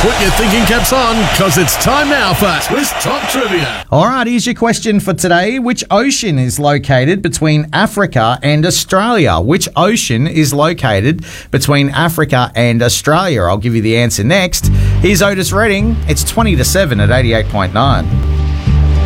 Put your thinking caps on, because it's time now for Twist Top Trivia. All right, here's your question for today. Which ocean is located between Africa and Australia? Which ocean is located between Africa and Australia? I'll give you the answer next. Here's Otis Redding. It's 20 to 7 at 88.9.